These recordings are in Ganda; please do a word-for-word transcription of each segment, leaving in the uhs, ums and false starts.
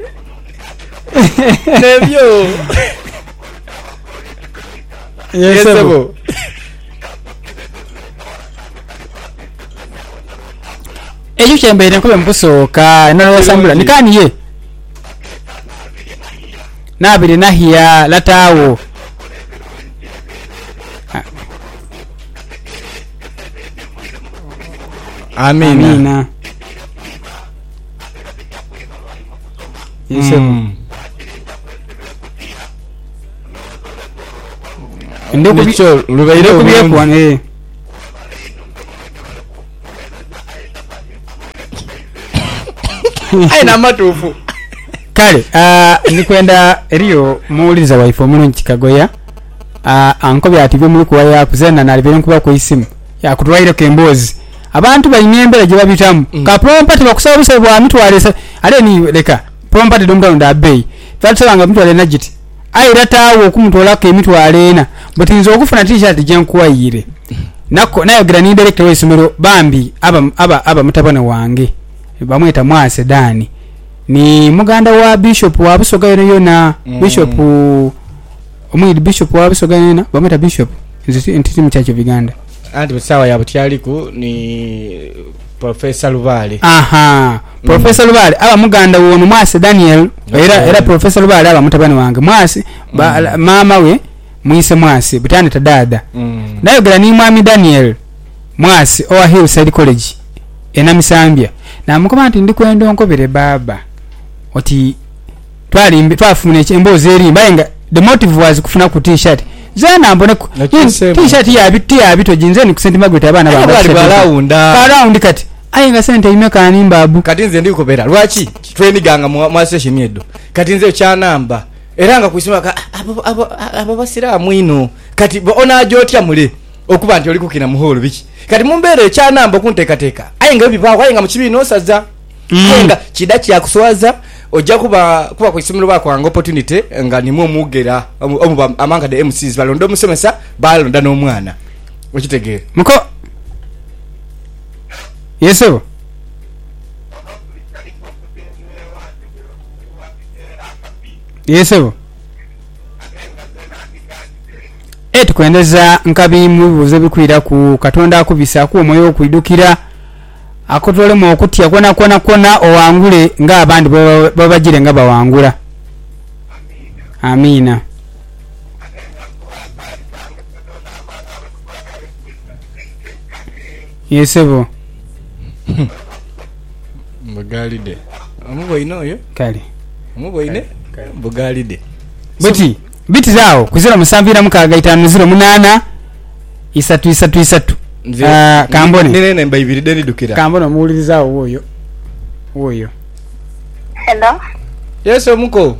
Nebyo. Yesebo. Ejo chembere nkube mkusooka nalo wasambula nikaniye. Nabiri nahia latawo. Amina. Amina. Yesebo. Mm. Ndiko bicho lubaire kubiyekwa eh. Aina matufu. Kale uh, nikwenda Rio muuliza wife omulungi Kagoya uh, ankobe ativye muri kuwa ya kuzena na alibere nkuba ku isimu ya kutwaire kembozi abantu bayimembere je babitamu mm. ka prompati bakusaba buse bwa mitwale ale ni leka prompati domba nda bay twatsalanga mitwale na jiti ayira tawo kumutwala ke mitwale ena butinzo okufuna t-shirt je nkuwayire nako nayo grani director w'isomero bambi aba aba aba mutabana wange bamweta Mwase Dani ni muganda wa bishop wa Busoga yona mm. bishop omwidi bishop wa Busoga yona bamweta bishop nziti entiti mchacho Biganda andi sawa ya butyaliku ni Professor Lubale. Aha Professor mm. Lubale aba muganda wono Mwase Daniel okay. era era Professor Lubale aba mutabani wange Mwase mm. mama we Mwise Mwase butane tadada mm. nayo grani mwami Daniel Mwase owa Hillside College ena Misambia na mukoma nti ndikwenda onkobere baba oti twali twafuna ekembozi eri mbayenga the motive was kufuna ku t-shirt zana mbone ku t-shirt ya biti ya bito jinzeni ku Saint Margaret abana baba balaunda balaunda kati ayenga sente imeka nimbabu kati nze ndikobera lwachi train ganga mu session yedo kati nze cha namba eranga kuisima abo abo abo basira mwino kati ona ajotya mule okuba nti oli kukina muholo biki kati mumbere cha namba kunteka teka ayenga bibaho ayenga mu kibino saza mm. ayenga kidachi yakuswaza ojja kuba kuba ku isomero ba kwanga opportunity nga nimwe mugera omu amanga the M Cs balondo musomesa balonda n'omwana okitegere muko yeso yeso etu kwendeza nkabi mu bibuzo bikwira ku Katonda akubisa ku omwoyo okuidukira akotole mu okutya kona kona kona owangule nga abandi babagire nga bawangula. Amina. Yesebo. Bugalide. Amubo inoyo? Kale. Amubo ine? Bugalide. Biti, biti zao kuzira musambira mukaga itano zero munana isatu isatu isatu. Ah, kambone. Nene nemba ibiri deni dukira. Kambone muuliriza oyo. Oyo. Hello. Yes, omuko.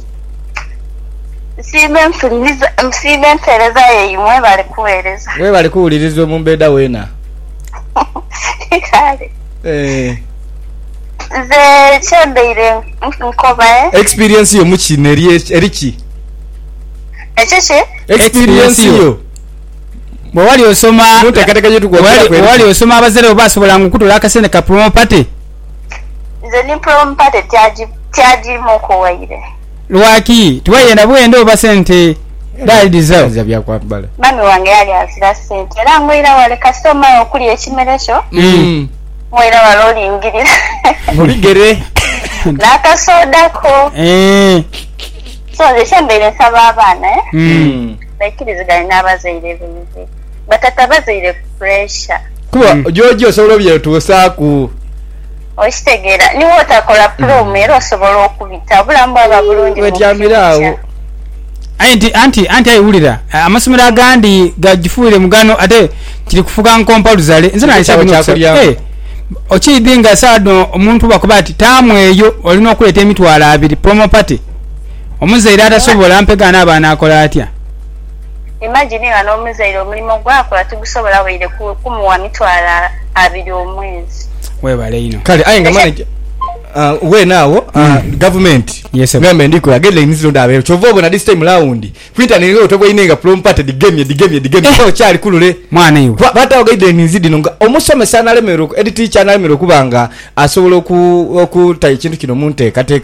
Sibe mfuliriza, msibe mfereza yeyimwe bali kuwereza. We bali kuwuliriza omumbeda wena. Kale. Eh. Ze chembeire nkoba eh. Experience yo mukineri eriki. Echeche? Experience yo. Bwe wali osoma mutekateka yetu kwa wali wali osoma abazere obasobola ngukutola akasene ka promo party. Ze ni promo party tyaji tyaji moko waire. Lwaki tuwayenda bwendo obasente dali dizao zabya kwa bala. Mami wange yali asira sente. Rango ira wale customer okuli ekimeresho. Mm. Mwira waloli ingirira. Mubigere. Naka soda ko. Eh. So ze chembeire saba abana eh. Mm. Bakirizigana n'abazaire b'inze. Batata bazaire pressure. Kuba jojo solo bye tusaku. Okitegera ni wotakola promo era osobola okubita bulamba abulungi mu kyamirawo. Anti anti anti ayulira amasomero agandi gajifuire mugano ate kiri kufuga nkompa luzale nze na lishabu n'okusa eh okidinga sado omuntu bakuba ati tamweyo olina okuleta emitwala abiri promo party omuzaire atasobola mpega n'abaana akola atya. Imagine nga omuzaire omulimo gwakola tugusobola weire kumuwa mitwala abiri omwezi. Webale ino kale ayenga manager uh we nawo uh, mm. government yes ngambe ndiko agele nizilo ndabe chovobo na this time round kwita ni leo tobwo inenga problem part the game the game the game so chali kulule mwana iwe bata ogide nizidi nonga omusomesa nalemero edit teacher nalemero kubanga asobola ku ku tayi kintu kino munte kateka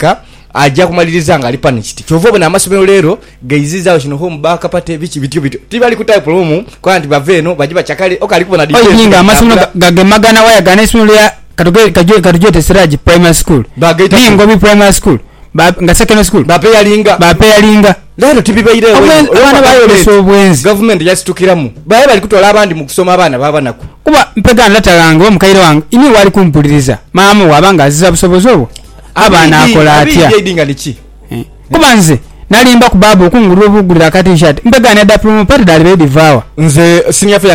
ajja kumaliriza nga ali punished kyova obona amasomero leero geizizaawo kino home backup biki bityo bityo tibali ku type room kwa nti bave eno baji bachakale okali kubona defense oyinga amasomero gagemagana waya gane isomero ya katoge kaje katoje Siraji primary school ni ngobi primary school ba nga secondary school ba pe yalinga ba pe yalinga lero tibibaire abana bayo leso obwenzi government yasitukiramu baye bali kutola abandi mu kusoma abana babanako kuba mpega ndatalange wa mukaire wange ini wali kumpuliriza mama wabanga aziza busobozi obwo abana akola atya abi yedinga lichi kuba nze nalimba ku babu okungulwa obugulira ka t-shirt mpega ne da promo party dali bedi vawa nze senior